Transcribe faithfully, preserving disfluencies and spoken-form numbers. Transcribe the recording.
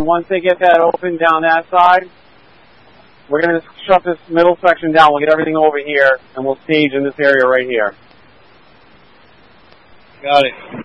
once they get that open down that side, we're going to shut this middle section down. We'll get everything over here, and we'll stage in this area right here. Got it.